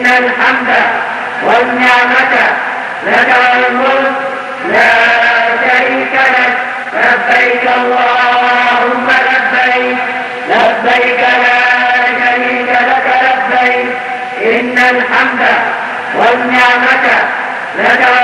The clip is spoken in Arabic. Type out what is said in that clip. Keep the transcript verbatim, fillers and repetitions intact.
الحمد والنعمة لك والملك لا شريك لك لبيك اللهم لبيك لبيك لا شريك لك لبيك إن الحمد والنعمة لك